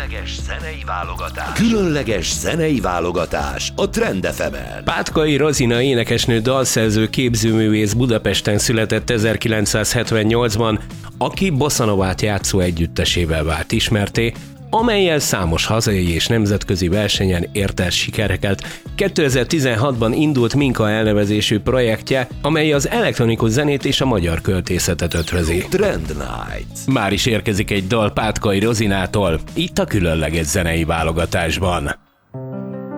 Különleges zenei válogatás a Trend FM-en. Pátkai Rozina énekesnő, dalszerző, képzőművész Budapesten született 1978-ban, aki bossanovát játszó együttesével vált ismertté, amellyel számos hazai és nemzetközi versenyen ért el sikereket. 2016-ban indult Minka elnevezésű projektje, amely az elektronikus zenét és a magyar költészetet ötvözi. Trend Night. Már is érkezik egy dal Pátkai Rozinától, itt a különleges zenei válogatásban.